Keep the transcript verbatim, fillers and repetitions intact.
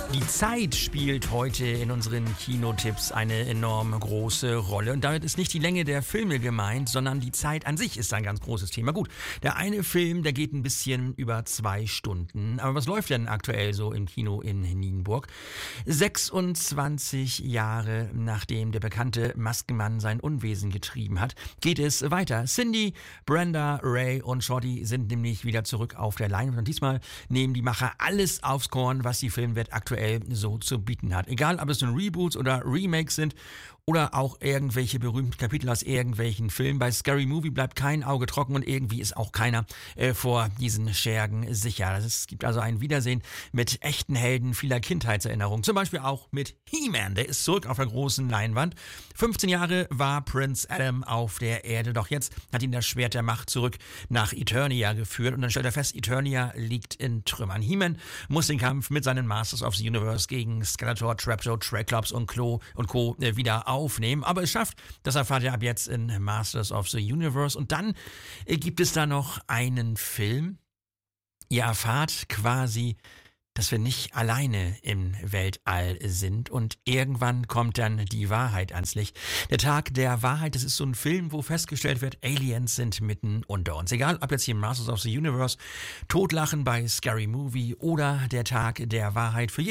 Die Zeit spielt heute in unseren Kinotipps eine enorm große Rolle. Und damit ist nicht die Länge der Filme gemeint, sondern die Zeit an sich ist ein ganz großes Thema. Gut, der eine Film, der geht ein bisschen über zwei Stunden. Aber was läuft denn aktuell so im Kino in Nienburg? sechsundzwanzig Jahre nachdem der bekannte Maskenmann sein Unwesen getrieben hat, geht es weiter. Cindy, Brenda, Ray und Shorty sind nämlich wieder zurück auf der Leinwand. Und diesmal nehmen die Macher alles aufs Korn, was die Filmwelt aktuell so zu bieten hat. Egal, ob es nun Reboots oder Remakes sind oder auch irgendwelche berühmten Kapitel aus irgendwelchen Filmen. Bei Scary Movie bleibt kein Auge trocken und irgendwie ist auch keiner äh, vor diesen Schergen sicher. Es gibt also ein Wiedersehen mit echten Helden vieler Kindheitserinnerungen. Zum Beispiel auch mit He-Man. Der ist zurück auf der großen Leinwand. fünfzehn Jahre war Prince Adam auf der Erde, doch jetzt hat ihn das Schwert der Macht zurück nach Eternia geführt und dann stellt er fest, Eternia liegt in Trümmern. He-Man muss den Kampf mit seinen Masters of the Universe gegen Skeletor, Trapjaw, Triclops und Klo und Co. wieder aufnehmen. Aber es schafft, das erfahrt ihr ab jetzt in Masters of the Universe. Und dann gibt es da noch einen Film. Ihr erfahrt quasi, dass wir nicht alleine im Weltall sind und irgendwann kommt dann die Wahrheit ans Licht. Der Tag der Wahrheit, das ist so ein Film, wo festgestellt wird, Aliens sind mitten unter uns. Egal, ob jetzt hier Masters of the Universe, Totlachen bei Scary Movie oder der Tag der Wahrheit. Für